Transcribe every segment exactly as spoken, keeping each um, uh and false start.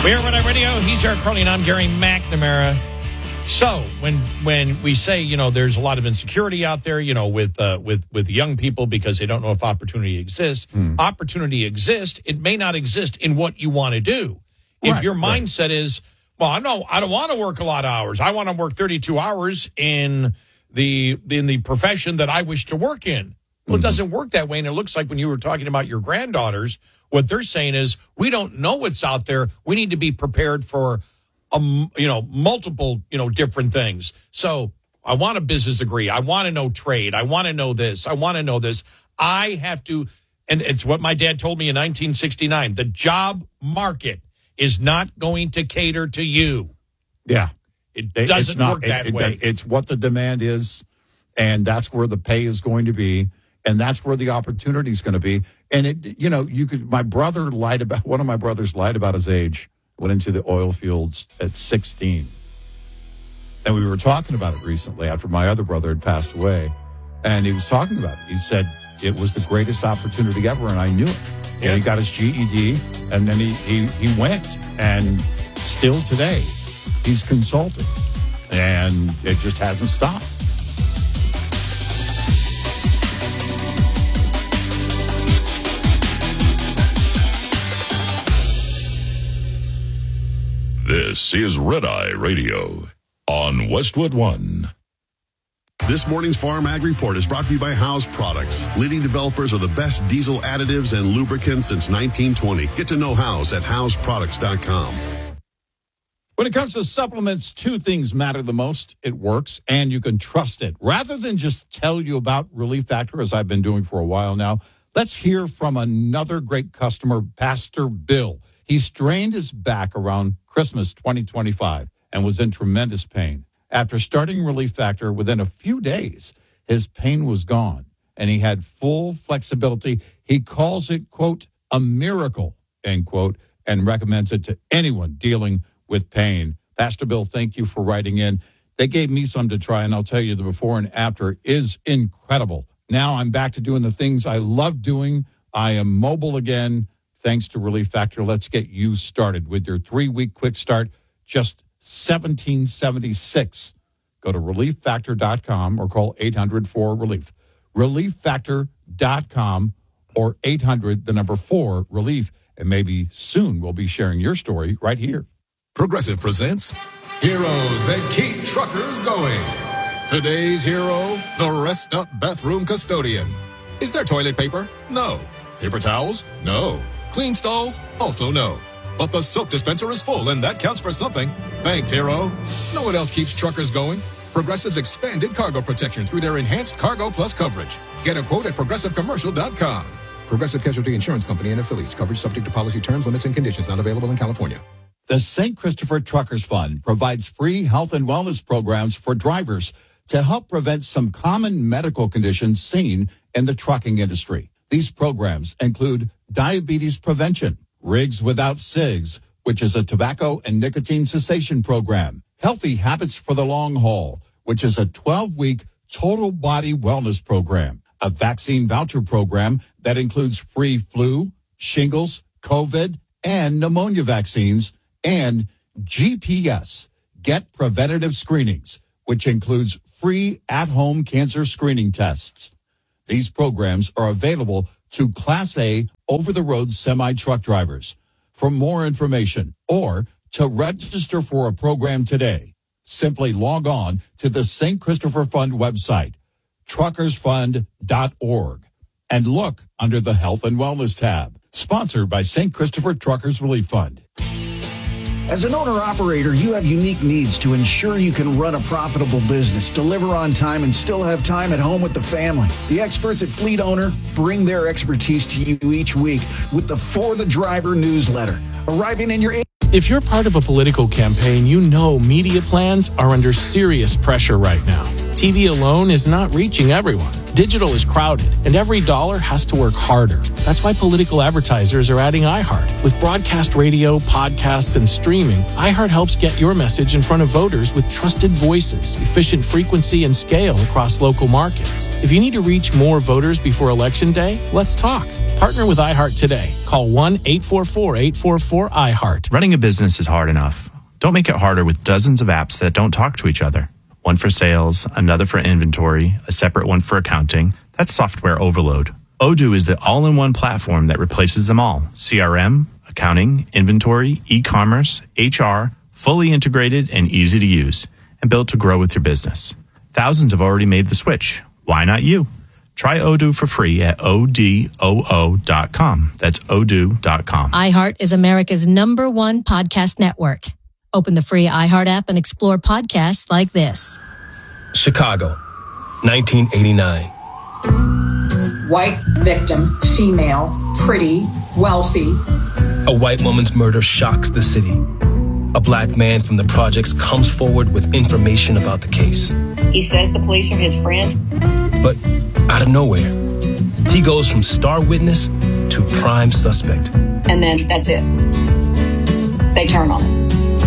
We're Red Eye Radio. He's Eric Crowley, and I'm Gary McNamara. So when when we say, you know, there's a lot of insecurity out there, you know, with uh, with with young people because they don't know if opportunity exists. Mm. Opportunity exists. It may not exist in what you want to do. Right, if your mindset right. is, well, I know I don't want to work a lot of hours. I want to work thirty-two hours in the in the profession that I wish to work in. Well, mm-hmm. It doesn't work that way. And it looks like when you were talking about your granddaughters, what they're saying is, we don't know what's out there. We need to be prepared for, um, you know, multiple, you know, different things. So I want a business degree. I want to know trade. I want to know this. I want to know this. I have to, and it's what my dad told me in nineteen sixty-nine. The job market is not going to cater to you. Yeah. It doesn't not, work that it, way. It, it's what the demand is, and that's where the pay is going to be. And that's where the opportunity is going to be. And, it, you know, you could, my brother lied about, one of my brothers lied about his age, went into the oil fields at sixteen. And we were talking about it recently after my other brother had passed away. And he was talking about it. He said it was the greatest opportunity ever, and I knew it. Yeah. And he got his G E D, and then he, he, he went. And still today, he's consulting. And it just hasn't stopped. This is Red Eye Radio on Westwood One. This morning's Farm Ag Report is brought to you by House Products, leading developers of the best diesel additives and lubricants since nineteen twenty. Get to know House at house products dot com. When it comes to supplements, two things matter the most. It works, and you can trust it. Rather than just tell you about Relief Factor, as I've been doing for a while now, let's hear from another great customer, Pastor Bill. He strained his back around Christmas twenty twenty-five and was in tremendous pain. After starting Relief Factor, within a few days, his pain was gone, and he had full flexibility. He calls it, quote, a miracle, end quote, and recommends it to anyone dealing with pain. Pastor Bill, thank you for writing in. They gave me some to try, and I'll tell you the before and after is incredible. Now I'm back to doing the things I love doing. I am mobile again. Thanks to Relief Factor, let's get you started with your three-week quick start, just seventeen seventy-six. Go to relief factor dot com or call eight hundred four relief. relief factor dot com or eight hundred, the number four, relief. And maybe soon we'll be sharing your story right here. Progressive presents Heroes That Keep Truckers Going. Today's hero, the Rest Up Bathroom Custodian. Is there toilet paper? No. Paper towels? No. Clean stalls? Also no. But the soap dispenser is full, and that counts for something. Thanks, hero. No one else keeps truckers going. Progressive's expanded cargo protection through their enhanced Cargo Plus coverage. Get a quote at progressive commercial dot com. Progressive Casualty Insurance Company and affiliates. Coverage subject to policy terms, limits, and conditions. Not available in California. The Saint Christopher Truckers Fund provides free health and wellness programs for drivers to help prevent some common medical conditions seen in the trucking industry. These programs include diabetes prevention, Rigs Without Cigs, which is a tobacco and nicotine cessation program, Healthy Habits for the Long Haul, which is a twelve-week total body wellness program, a vaccine voucher program that includes free flu, shingles, COVID, and pneumonia vaccines, and G P S, Get Preventative Screenings, which includes free at-home cancer screening tests. These programs are available to Class A over-the-road semi-truck drivers. For more information or to register for a program today, simply log on to the Saint Christopher Fund website, truckers fund dot org, and look under the Health and Wellness tab. Sponsored by Saint Christopher Truckers Relief Fund. As an owner-operator, you have unique needs to ensure you can run a profitable business, deliver on time, and still have time at home with the family. The experts at Fleet Owner bring their expertise to you each week with the For the Driver newsletter, arriving in your... If you're part of a political campaign, you know media plans are under serious pressure right now. T V alone is not reaching everyone. Digital is crowded, and every dollar has to work harder. That's why political advertisers are adding iHeart. With broadcast radio, podcasts, and streaming, iHeart helps get your message in front of voters with trusted voices, efficient frequency, and scale across local markets. If you need to reach more voters before Election Day, let's talk. Partner with iHeart today. Call one eight four four, eight four four, iHeart. Running a business is hard enough. Don't make it harder with dozens of apps that don't talk to each other. One for sales, another for inventory, a separate one for accounting. That's software overload. Odoo is the all-in-one platform that replaces them all. C R M, accounting, inventory, e-commerce, H R, fully integrated and easy to use, and built to grow with your business. Thousands have already made the switch. Why not you? Try Odoo for free at O D O O dot com. That's odoo dot com. iHeart is America's number one podcast network. Open the free iHeart app and explore podcasts like this. Chicago, nineteen eighty-nine. White victim, female, pretty, wealthy. A white woman's murder shocks the city. A black man from the projects comes forward with information about the case. He says the police are his friends. But out of nowhere, he goes from star witness to prime suspect. And then that's it. They turn on him.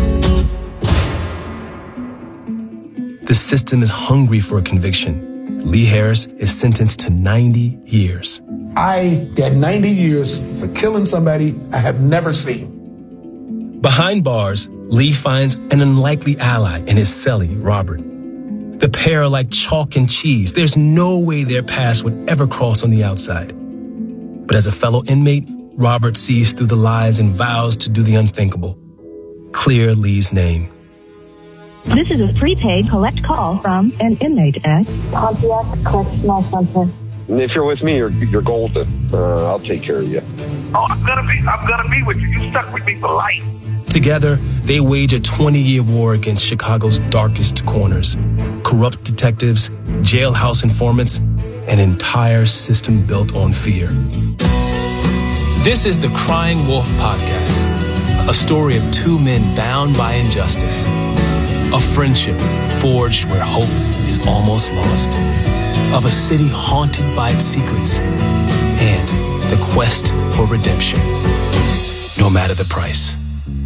The system is hungry for a conviction. Lee Harris is sentenced to ninety years. I got ninety years for killing somebody I have never seen. Behind bars, Lee finds an unlikely ally in his cellie, Robert. The pair are like chalk and cheese. There's no way their paths would ever cross on the outside. But as a fellow inmate, Robert sees through the lies and vows to do the unthinkable. Clear Lee's name. This is a prepaid collect call from an inmate at Pontiac Correctional Center. If you're with me, you're you're golden. Uh, I'll take care of you. Oh, I'm gonna be I'm gonna be with you. You stuck with me for life. Together, they wage a twenty-year war against Chicago's darkest corners. Corrupt detectives, jailhouse informants, an entire system built on fear. This is the Crying Wolf Podcast, a story of two men bound by injustice. A friendship forged where hope is almost lost. Of a city haunted by its secrets. And the quest for redemption, no matter the price.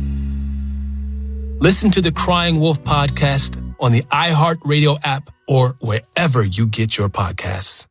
Listen to the Crying Wolf Podcast on the iHeartRadio app or wherever you get your podcasts.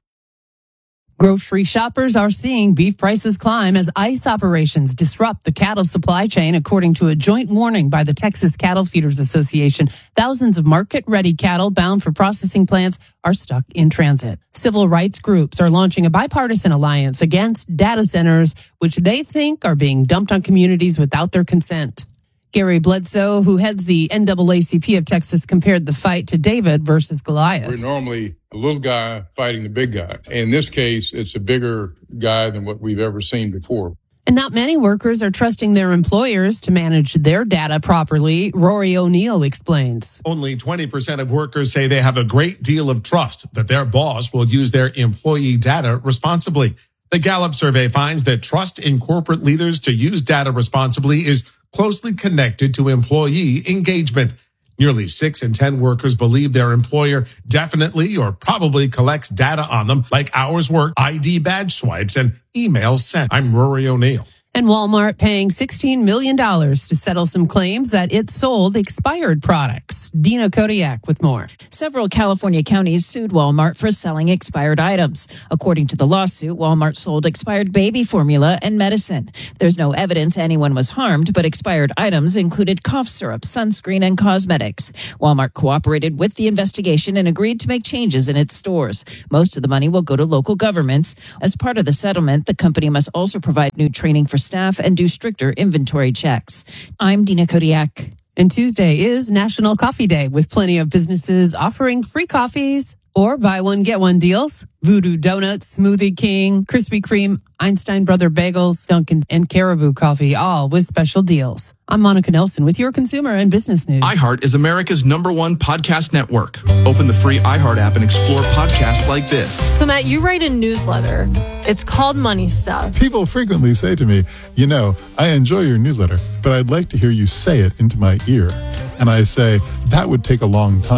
Grocery shoppers are seeing beef prices climb as ICE operations disrupt the cattle supply chain, according to a joint warning by the Texas Cattle Feeders Association. Thousands of market-ready cattle bound for processing plants are stuck in transit. Civil rights groups are launching a bipartisan alliance against data centers, which they think are being dumped on communities without their consent. Gary Bledsoe, who heads the N double A C P of Texas, compared the fight to David versus Goliath. We're normally a little guy fighting the big guy. In this case, it's a bigger guy than what we've ever seen before. And not many workers are trusting their employers to manage their data properly. Rory O'Neill explains. Only twenty percent of workers say they have a great deal of trust that their boss will use their employee data responsibly. The Gallup survey finds that trust in corporate leaders to use data responsibly is closely connected to employee engagement. Nearly six in ten workers believe their employer definitely or probably collects data on them, like hours worked, I D badge swipes, and emails sent. I'm Rory O'Neill. And Walmart paying sixteen million dollars to settle some claims that it sold expired products. Dina Kodiak with more. Several California counties sued Walmart for selling expired items. According to the lawsuit, Walmart sold expired baby formula and medicine. There's no evidence anyone was harmed, but expired items included cough syrup, sunscreen, and cosmetics. Walmart cooperated with the investigation and agreed to make changes in its stores. Most of the money will go to local governments. As part of the settlement, the company must also provide new training for staff and do stricter inventory checks. I'm Dina Kodiak. And Tuesday is National Coffee Day, with plenty of businesses offering free coffees or buy one, get one deals. Voodoo Donuts, Smoothie King, Krispy Kreme, Einstein Brother Bagels, Dunkin', and Caribou Coffee, all with special deals. I'm Monica Nelson with your consumer and business news. iHeart is America's number one podcast network. Open the free iHeart app and explore podcasts like this. So, Matt, you write a newsletter. It's called Money Stuff. People frequently say to me, you know, I enjoy your newsletter, but I'd like to hear you say it into my ear. And I say, that would take a long time.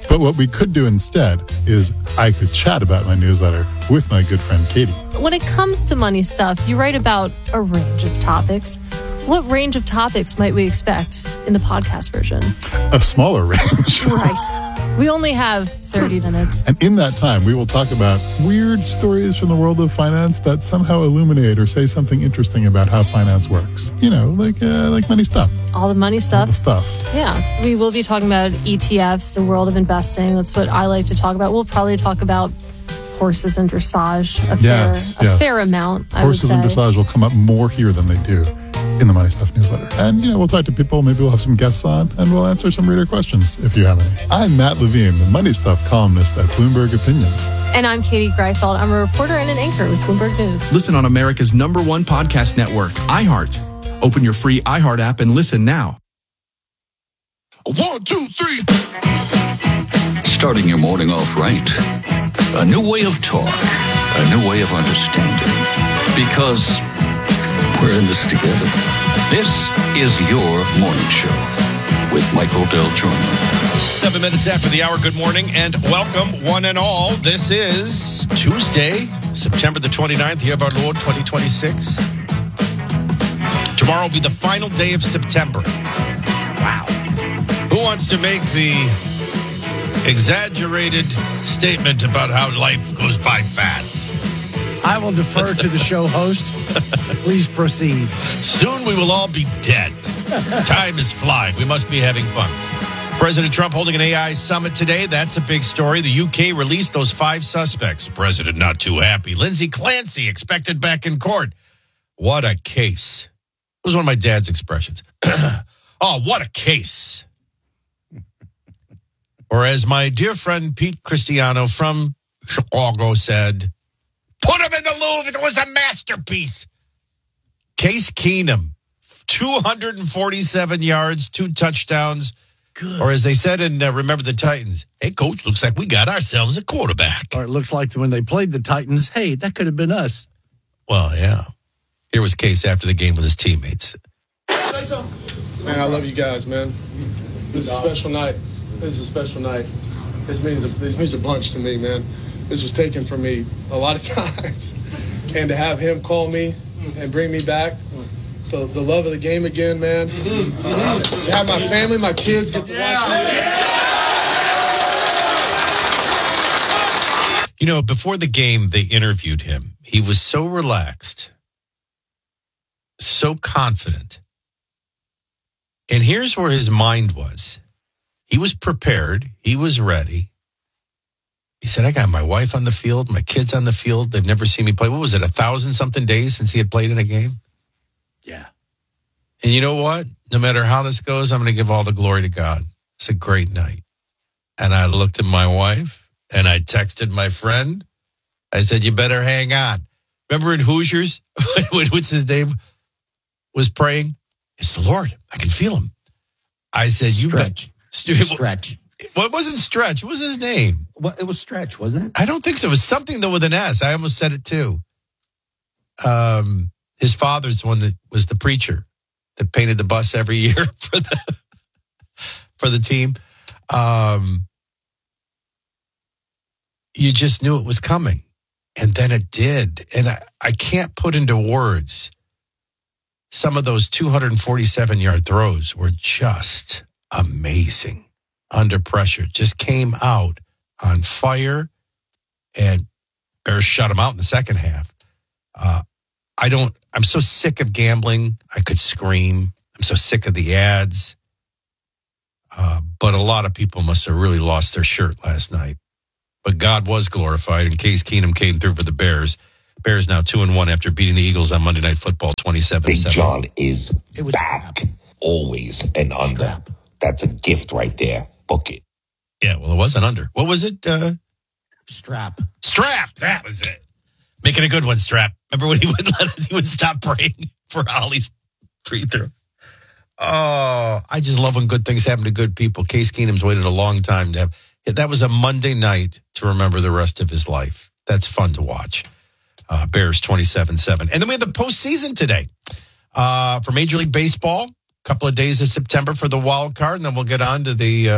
But what we could do instead is I could chat about my newsletter with my good friend Katie. When it comes to money stuff, you write about a range of topics. What range of topics might we expect in the podcast version? A smaller range. Right. We only have thirty minutes. And in that time, we will talk about weird stories from the world of finance that somehow illuminate or say something interesting about how finance works. You know, like uh, like money stuff. All the money stuff. All the stuff. Yeah. We will be talking about E T Fs, the world of investing. That's what I like to talk about. We'll probably talk about horses and dressage a yes, fair, yes. a fair amount, I Horses would and say. dressage will come up more here than they do in the Money Stuff newsletter. And, you know, we'll talk to people. Maybe we'll have some guests on, and we'll answer some reader questions if you have any. I'm Matt Levine, the Money Stuff columnist at Bloomberg Opinion. And I'm Katie Greifeld. I'm a reporter and an anchor with Bloomberg News. Listen on America's number one podcast network, iHeart. Open your free iHeart app and listen now. One, two, three. Starting your morning off right. A new way of talk. A new way of understanding. Because we're in this together. This is your morning show with Michael Del Giorno. Seven minutes after the hour. Good morning and welcome, one and all. This is Tuesday, September the twenty-ninth, year of our Lord, twenty twenty-six. Tomorrow will be the final day of September. Wow. Who wants to make the exaggerated statement about how life goes by fast? I will defer to the show host. Please proceed. Soon we will all be dead. Time is flying. We must be having fun. President Trump holding an A I summit today. That's a big story. The U K released those five suspects. President not too happy. Lindsay Clancy expected back in court. What a case. It was one of my dad's expressions. Oh, what a case. Or as my dear friend Pete Cristiano from Chicago said, put him in the Louvre. It was a masterpiece. Case Keenum, two hundred forty-seven yards, two touchdowns. Good. Or as they said in uh, Remember the Titans, hey, coach, looks like we got ourselves a quarterback. Or it looks like when they played the Titans, hey, that could have been us. Well, yeah. Here was Case after the game with his teammates. Man, I love you guys, man. This is a special night. This is a special night. This means a, this means a bunch to me, man. This was taken from me a lot of times. And to have him call me and bring me back, the, the love of the game again, man. Uh, to have my family, my kids get to watch me. You know, before the game, they interviewed him. He was so relaxed, so confident. And here's where his mind was. He was prepared. He was ready. He said, I got my wife on the field, my kids on the field. They've never seen me play. What was it, a thousand something days since he had played in a game? Yeah. And you know what? No matter how this goes, I'm going to give all the glory to God. It's a great night. And I looked at my wife and I texted my friend. I said, you better hang on. Remember in Hoosiers, when what's his name was praying? It's the Lord. I can feel him. I said, you Stretch. bet. Stretch. Well, it wasn't Stretch. What was his name? Well, it was Stretch, wasn't it? I don't think so. It was something, though, with an S. I almost said it, too. Um, his father's the one that was the preacher that painted the bus every year for the for the team. Um, you just knew it was coming. And then it did. And I, I can't put into words some of those two hundred forty-seven yard throws were just amazing under pressure. Just came out on fire, and Bears shut him out in the second half. Uh, I don't, I'm so sick of gambling. I could scream. I'm so sick of the ads. Uh, but a lot of people must have really lost their shirt last night. But God was glorified, and Case Keenum came through for the Bears. Bears now two and one after beating the Eagles on Monday Night Football, twenty-seven seven. Big John is back, always and under. Strap. That's a gift right there. Book it. Yeah, well, it wasn't under. What was it? Uh, Strap. Strap. That was it. Making a good one, Strap. Remember when he would let it, he would stop praying for Ollie's free throw? Oh, I just love when good things happen to good people. Case Keenum's waited a long time to have. That was a Monday night to remember the rest of his life. That's fun to watch. Uh, Bears twenty-seven seven. And then we have the postseason today uh, for Major League Baseball. A couple of days of September for the wild card, and then we'll get on to the um,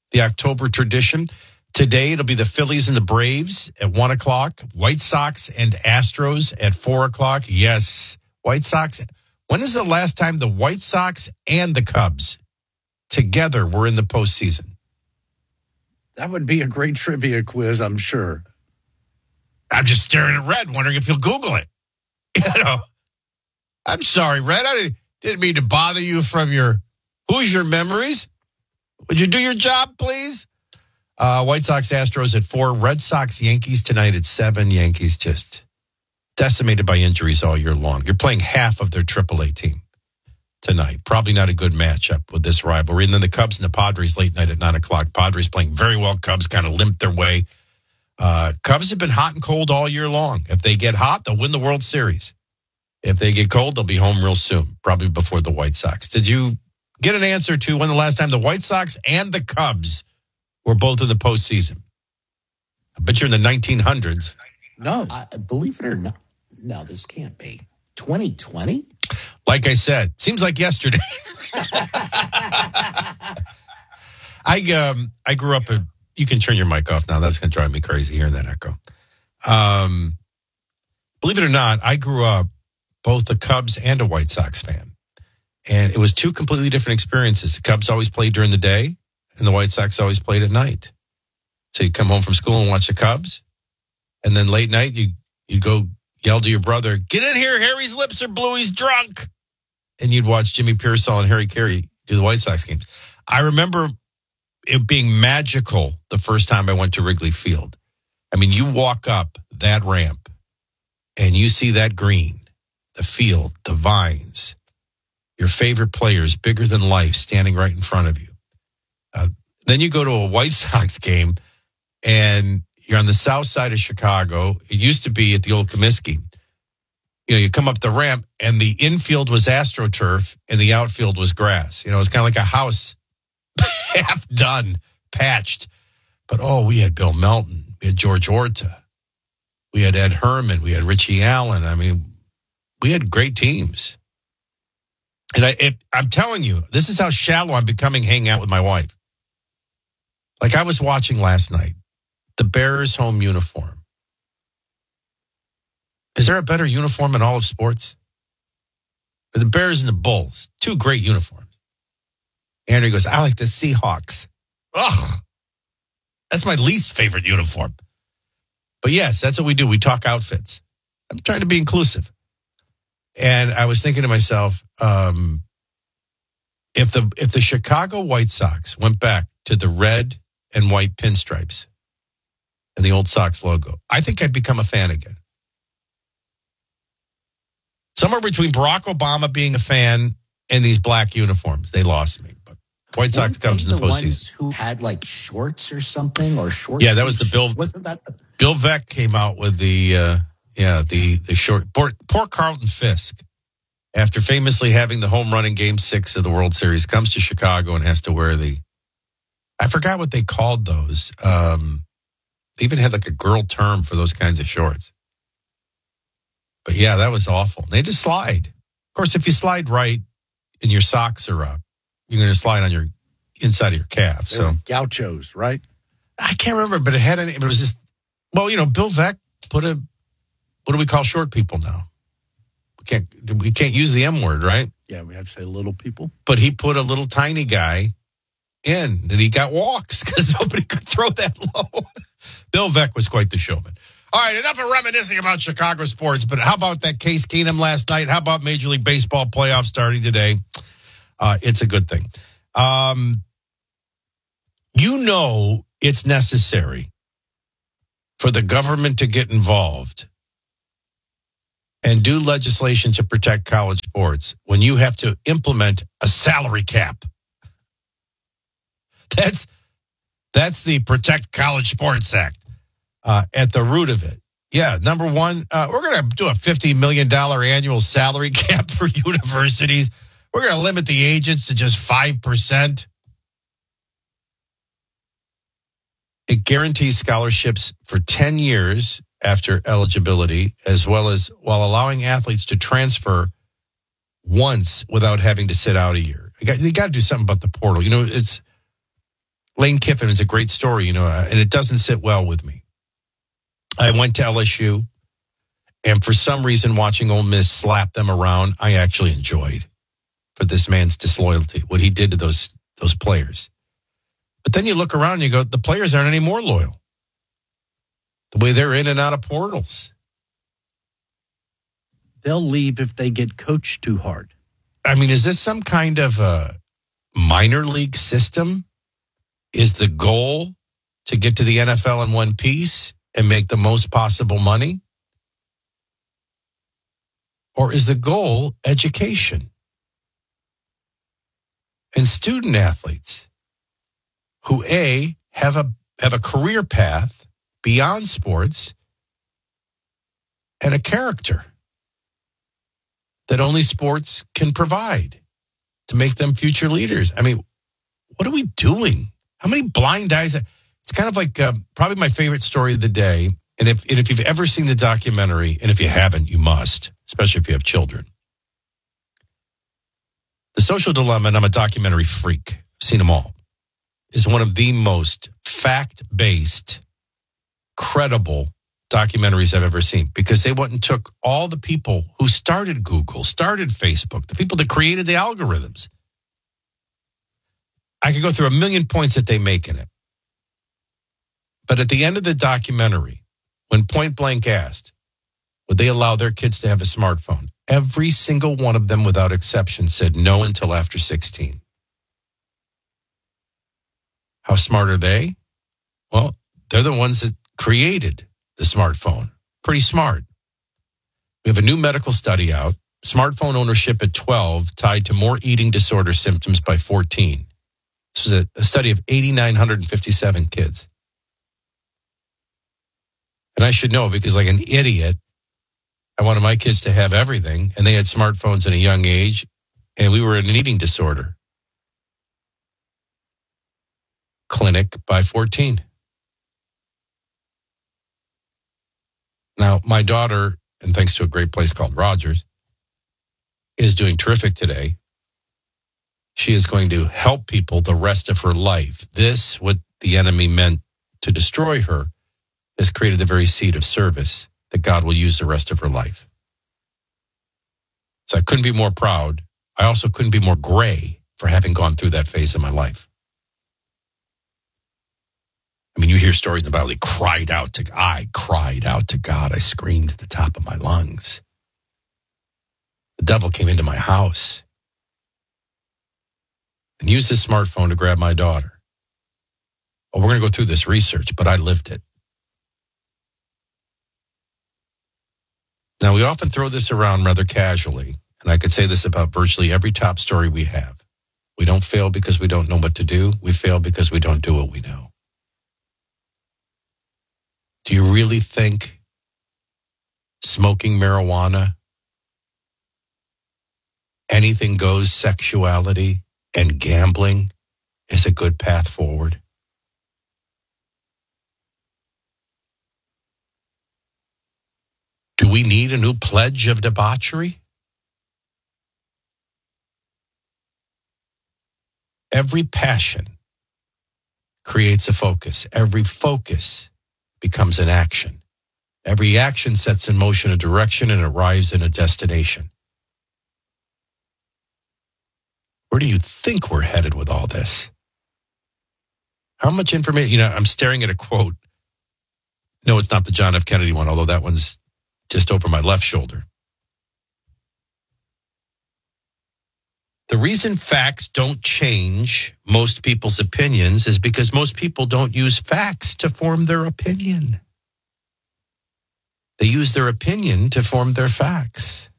the October tradition. Today, it'll be the Phillies and the Braves at one o'clock. White Sox and Astros at four o'clock. Yes, White Sox. When is the last time the White Sox and the Cubs together were in the postseason? That would be a great trivia quiz, I'm sure. I'm just staring at Red, wondering if you'll Google it. You know, I'm sorry, Red. I didn't, didn't mean to bother you from your Hoosier memories. Would you do your job, please? Uh, White Sox, Astros at four. Red Sox, Yankees tonight at seven. Yankees just decimated by injuries all year long. You're playing half of their triple A team tonight. Probably not a good matchup with this rivalry. And then the Cubs and the Padres late night at nine o'clock. Padres playing very well. Cubs kind of limped their way. Uh, Cubs have been hot and cold all year long. If they get hot, they'll win the World Series. If they get cold, they'll be home real soon, probably before the White Sox. Did you get an answer to when the last time the White Sox and the Cubs were both in the postseason? I bet you're in the nineteen hundreds. No. Uh, believe it or not, no, this can't be. twenty twenty? Like I said, seems like yesterday. I um I grew up a, you can turn your mic off now. That's going to drive me crazy hearing that echo. Um, believe it or not, I grew up both a Cubs and a White Sox fan. And it was two completely different experiences. The Cubs always played during the day, and the White Sox always played at night. So you'd come home from school and watch the Cubs. And then late night, you you'd go yell to your brother, "Get in here, Harry's lips are blue, he's drunk." And you'd watch Jimmy Pearsall and Harry Carey do the White Sox games. I remember it being magical the first time I went to Wrigley Field. I mean, you walk up that ramp and you see that green, the field, the vines, your favorite players, bigger than life, standing right in front of you. Uh, then you go to a White Sox game and you're on the south side of Chicago. It used to be at the old Comiskey. You know, you come up the ramp and the infield was AstroTurf and the outfield was grass. You know, it's kind of like a house half done, patched. But, oh, we had Bill Melton. We had George Orta. We had Ed Herman. We had Richie Allen. I mean, we had great teams. And I, it, I'm telling you, this is how shallow I'm becoming hanging out with my wife. Like I was watching last night, the Bears home uniform. Is there a better uniform in all of sports? The Bears and the Bulls, two great uniforms. Andrew goes, "I like the Seahawks." Ugh, that's my least favorite uniform. But yes, that's what we do. We talk outfits. I'm trying to be inclusive. And I was thinking to myself, um, if the if the Chicago White Sox went back to the red and white pinstripes and the old Sox logo, I think I'd become a fan again. Somewhere between Barack Obama being a fan and these black uniforms, they lost me. But White Sox comes in the, the postseason. Who had like shorts or something or shorts? Yeah, that was the Bill. Wasn't that the- Bill Veeck came out with the uh, yeah the the short. Poor, poor Carlton Fisk, after famously having the home run in Game Six of the World Series, comes to Chicago and has to wear the. I forgot what they called those. Um, they even had like a girl term for those kinds of shorts. But yeah, that was awful. They just slide. Of course, if you slide right and your socks are up, you're going to slide on your inside of your calf. They so gauchos, right? I can't remember, but it had any. It was just well, you know, Bill Veeck put a. What do we call short people now? We can't. We can't use the M word, right? Yeah, we have to say little people. But he put a little tiny guy in, and he got walks because nobody could throw that low. Bill Veeck was quite the showman. All right, enough of reminiscing about Chicago sports, but how about that Case Keenum last night? How about Major League Baseball playoffs starting today? Uh, it's a good thing. Um, you know it's necessary for the government to get involved and do legislation to protect college sports when you have to implement a salary cap. That's, that's the Protect College Sports Act. Uh, at the root of it. Yeah, number one, uh, we're going to do a fifty million dollars annual salary cap for universities. We're going to limit the agents to just five percent. It guarantees scholarships for ten years after eligibility, as well as while allowing athletes to transfer once without having to sit out a year. You got, you got to do something about the portal. You know, it's Lane Kiffin is a great story, you know, and it doesn't sit well with me. I went to L S U, and for some reason, watching Ole Miss slap them around, I actually enjoyed for this man's disloyalty, what he did to those those players. But then you look around and you go, the players aren't any more loyal. The way they're in and out of portals. They'll leave if they get coached too hard. I mean, is this some kind of a minor league system? Is the goal to get to the N F L in one piece and make the most possible money? Or is the goal education? And student athletes who, A, have a have a career path beyond sports and a character that only sports can provide to make them future leaders. I mean, what are we doing? How many blind eyes? It's kind of like uh, probably my favorite story of the day. And if, and if you've ever seen the documentary, and if you haven't, you must, especially if you have children. The Social Dilemma, and I'm a documentary freak, I've seen them all, is one of the most fact-based, credible documentaries I've ever seen, because they went and took all the people who started Google, started Facebook, the people that created the algorithms. I could go through a million points that they make in it. But at the end of the documentary, when point blank asked, would they allow their kids to have a smartphone? Every single one of them, without exception, said no until after sixteen. How smart are they? Well, they're the ones that created the smartphone. Pretty smart. We have a new medical study out. Smartphone ownership at twelve tied to more eating disorder symptoms by fourteen. This was a, a study of eight thousand nine hundred fifty-seven kids. And I should know because, like an idiot, I wanted my kids to have everything, and they had smartphones at a young age, and we were in an eating disorder clinic by fourteen. Now, my daughter, and thanks to a great place called Rogers, is doing terrific today. She is going to help people the rest of her life. This, what the enemy meant to destroy her, has created the very seed of service that God will use the rest of her life. So I couldn't be more proud. I also couldn't be more gray for having gone through that phase of my life. I mean, you hear stories about he cried out to, I cried out to God. I screamed at the top of my lungs. The devil came into my house and used his smartphone to grab my daughter. Oh, we're going to go through this research, but I lived it. Now, we often throw this around rather casually, and I could say this about virtually every top story we have. We don't fail because we don't know what to do. We fail because we don't do what we know. Do you really think smoking marijuana, anything goes sexuality, and gambling is a good path forward? Do we need a new pledge of debauchery? Every passion creates a focus. Every focus becomes an action. Every action sets in motion a direction and arrives in a destination. Where do you think we're headed with all this? How much information? You know, I'm staring at a quote. No, it's not the John F. Kennedy one, although that one's just over my left shoulder. The reason facts don't change most people's opinions is because most people don't use facts to form their opinion. They use their opinion to form their facts.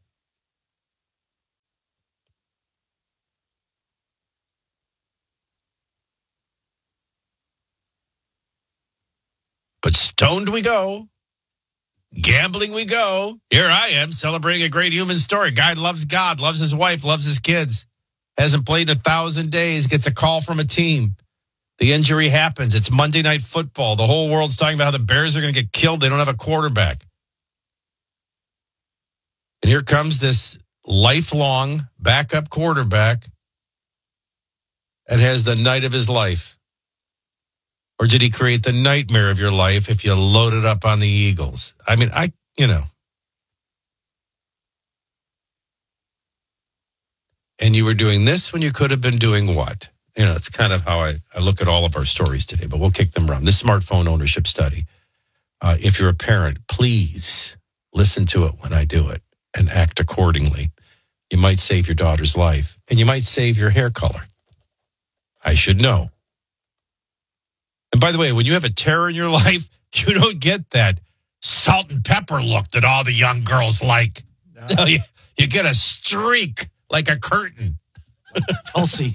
But stoned we go. Gambling we go. Here I am celebrating a great human story. Guy loves God, loves his wife, loves his kids. Hasn't played in a thousand days, gets a call from a team. The injury happens. It's Monday Night Football. The whole world's talking about how the Bears are going to get killed. They don't have a quarterback. And here comes this lifelong backup quarterback and has the night of his life. Or did he create the nightmare of your life if you loaded up on the Eagles? I mean, I, you know. And you were doing this when you could have been doing what? You know, it's kind of how I, I look at all of our stories today, but we'll kick them around. This smartphone ownership study, uh, if you're a parent, please listen to it when I do it and act accordingly. You might save your daughter's life, and you might save your hair color. I should know. And by the way, when you have a terror in your life, you don't get that salt and pepper look that all the young girls like. No, you, you get a streak like a curtain. Tulsi.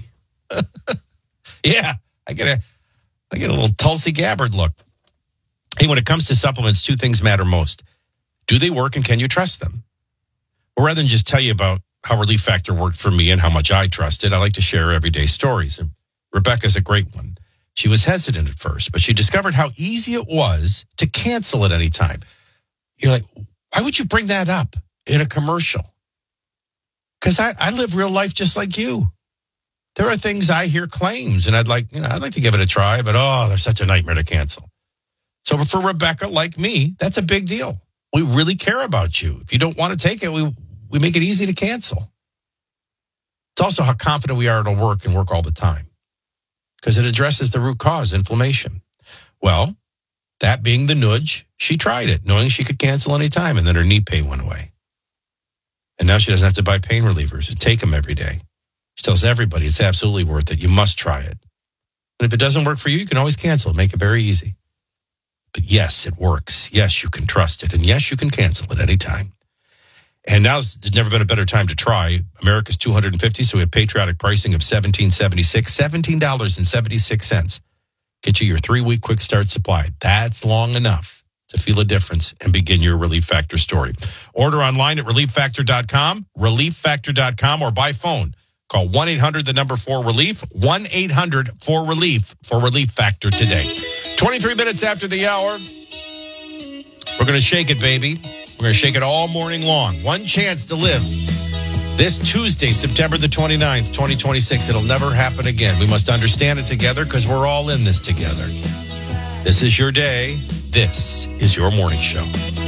Yeah, I get a, I get a little Tulsi Gabbard look. Hey, when it comes to supplements, two things matter most. Do they work and can you trust them? Well, rather than just tell you about how Relief Factor worked for me and how much I trust it, I like to share everyday stories. And Rebecca's a great one. She was hesitant at first, but she discovered how easy it was to cancel at any time. You're like, why would you bring that up in a commercial? Because I, I live real life just like you. There are things I hear claims, and I'd like, you know, I'd like to give it a try, but oh, they're such a nightmare to cancel. So for Rebecca, like me, that's a big deal. We really care about you. If you don't want to take it, we we make it easy to cancel. It's also how confident we are it'll work and work all the time, because it addresses the root cause, inflammation. Well, that being the nudge, she tried it, knowing she could cancel any time, and then her knee pain went away. And now she doesn't have to buy pain relievers and take them every day. She tells everybody it's absolutely worth it. You must try it. And if it doesn't work for you, you can always cancel it. Make it very easy. But yes, it works. Yes, you can trust it. And yes, you can cancel it anytime. And now there's never been a better time to try. America's two hundred fifty, so we have patriotic pricing of seventeen seventy-six, seventeen dollars and seventy-six cents. Get you your three-week quick start supply. That's long enough to feel a difference and begin your Relief Factor story. Order online at relief factor dot com, relief factor dot com, or by phone. Call one eight hundred, the number four relief, one eight hundred four relief for Relief Factor today. twenty-three minutes after the hour, we're going to shake it, baby. We're going to shake it all morning long. One chance to live. This Tuesday, September the twenty-ninth, twenty twenty-six. It'll never happen again. We must understand it together because we're all in this together. This is your day. This is your morning show.